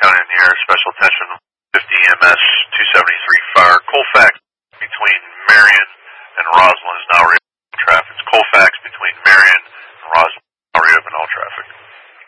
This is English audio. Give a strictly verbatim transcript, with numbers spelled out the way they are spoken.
County in the air. Special attention, fifty E M S, two seventy-three fire. Colfax between Marion and Roslyn is now reopening traffic. It's Colfax between Marion and Roslyn.